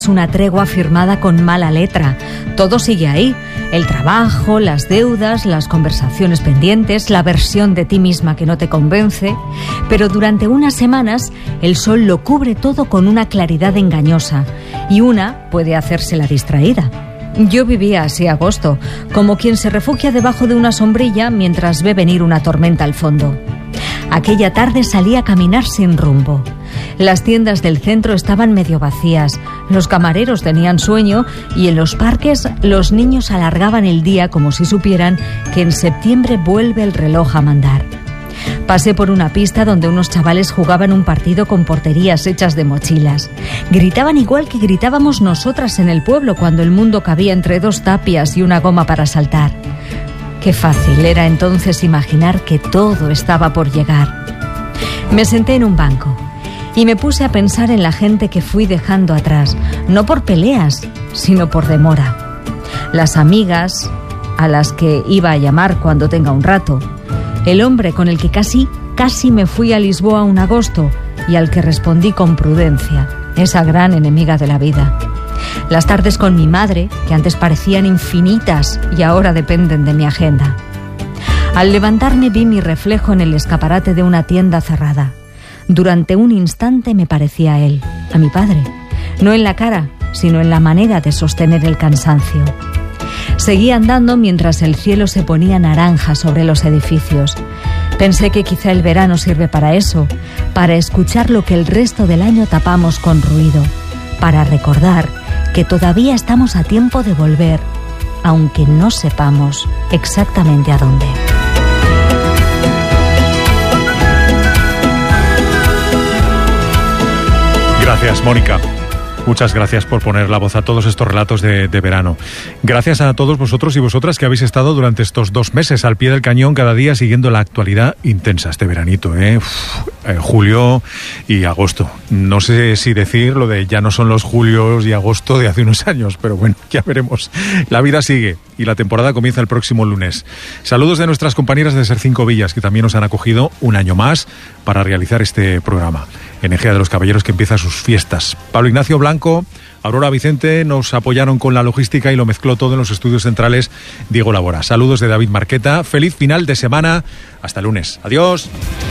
Una tregua firmada con mala letra. Todo sigue ahí. El trabajo, las deudas, las conversaciones pendientes, la versión de ti misma que no te convence. Pero durante unas semanas el sol lo cubre todo con una claridad engañosa y una puede hacerse la distraída. Yo vivía así agosto, como quien se refugia debajo de una sombrilla mientras ve venir una tormenta al fondo. Aquella tarde salí a caminar sin rumbo. Las tiendas del centro estaban medio vacías, los camareros tenían sueño y en los parques los niños alargaban el día como si supieran que en septiembre vuelve el reloj a mandar. Pasé por una pista donde unos chavales jugaban un partido con porterías hechas de mochilas. Gritaban igual que gritábamos nosotras en el pueblo cuando el mundo cabía entre dos tapias y una goma para saltar. Qué fácil era entonces imaginar que todo estaba por llegar. Me senté en un banco y me puse a pensar en la gente que fui dejando atrás, no por peleas, sino por demora. Las amigas a las que iba a llamar cuando tenga un rato, el hombre con el que casi me fui a Lisboa un agosto y al que respondí con prudencia, esa gran enemiga de la vida. Las tardes con mi madre, que antes parecían infinitas y ahora dependen de mi agenda. Al levantarme vi mi reflejo en el escaparate de una tienda cerrada. Durante un instante me parecía a él, a mi padre, no en la cara, sino en la manera de sostener el cansancio. Seguí andando mientras el cielo se ponía naranja sobre los edificios. Pensé que quizá el verano sirve para eso, para escuchar lo que el resto del año tapamos con ruido, para recordar que todavía estamos a tiempo de volver, aunque no sepamos exactamente a dónde. Gracias, Mónica. Muchas gracias por poner la voz a todos estos relatos de verano. Gracias a todos vosotros y vosotras que habéis estado durante estos 2 meses al pie del cañón cada día siguiendo la actualidad intensa este veranito, julio y agosto. No sé si decir lo de ya no son los julios y agosto de hace unos años, pero bueno, ya veremos. La vida sigue y la temporada comienza el próximo lunes. Saludos de nuestras compañeras de Ser 5 Villas que también nos han acogido un año más para realizar este programa. En Ejea de los Caballeros, que empieza sus fiestas. Pablo Ignacio Blanco, Aurora Vicente nos apoyaron con la logística y lo mezcló todo en los estudios centrales Diego Labora. Saludos de David Marqueta. Feliz final de semana. Hasta el lunes. Adiós.